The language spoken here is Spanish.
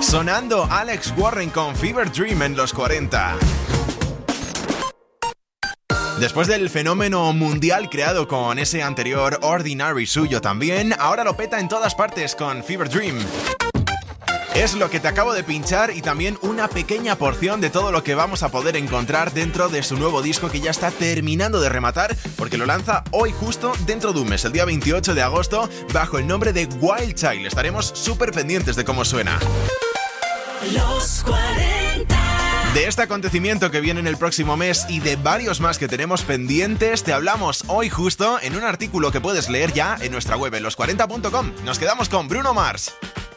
Sonando Alex Warren con Fever Dream en los 40. Después del fenómeno mundial creado con ese anterior Ordinary suyo también, ahora lo peta en todas partes con Fever Dream. Es lo que te acabo de pinchar y también una pequeña porción de todo lo que vamos a poder encontrar dentro de su nuevo disco que ya está terminando de rematar porque lo lanza hoy justo dentro de un mes, el día 28 de agosto, bajo el nombre de Wild Child. Estaremos súper pendientes de cómo suena. Los 40. De este acontecimiento que viene en el próximo mes y de varios más que tenemos pendientes, te hablamos hoy justo en un artículo que puedes leer ya en nuestra web en los40.com. Nos quedamos con Bruno Mars.